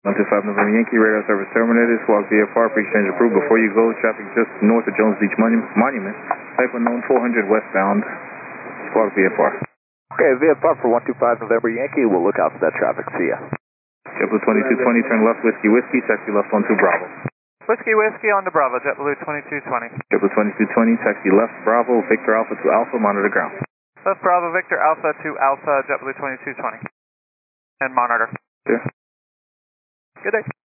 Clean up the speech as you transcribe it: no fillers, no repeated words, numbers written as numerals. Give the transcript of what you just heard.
125 November Yankee, radar service terminated. Squawk VFR, pre-exchange approved. Before you go, traffic just north of Jones Beach Monument. Type unknown 400 westbound. Squawk VFR. Okay, VFR for 125 November Yankee. We'll look out for that traffic. See ya. JetBlue 2220, turn left, Whiskey, taxi left on to Bravo. Whiskey on to Bravo, JetBlue 2220. JetBlue 2220, taxi left, Bravo, Victor Alpha to Alpha, monitor ground. Left Bravo, Victor Alpha to Alpha, JetBlue 2220. And monitor. Yeah. Good day.